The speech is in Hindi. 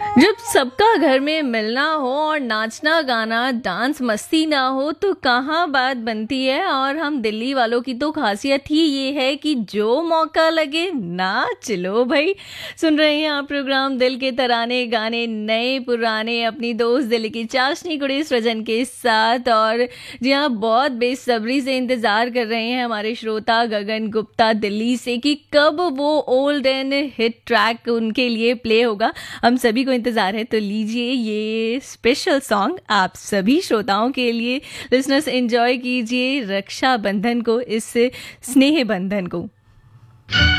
जब सबका घर में मिलना हो और नाचना गाना डांस मस्ती ना हो तो कहाँ बात बनती है। और हम दिल्ली वालों की तो खासियत ही ये है कि जो मौका लगे नाच लो भाई। सुन रहे हैं आप प्रोग्राम दिल के तराने गाने नए पुराने अपनी दोस्त दिल की चाशनी कुड़ी सृजन के साथ। और जी हाँ, बहुत बेसब्री से इंतजार कर रहे हैं हमारे श्रोता गगन गुप्ता दिल्ली से कि कब वो ओल्ड एंड हिट ट्रैक उनके लिए प्ले होगा। हम सभी को इंतजार है, तो लीजिए ये स्पेशल सॉन्ग आप सभी श्रोताओं के लिए। लिसनर्स एंजॉय कीजिए रक्षा बंधन को, इस स्नेह बंधन को।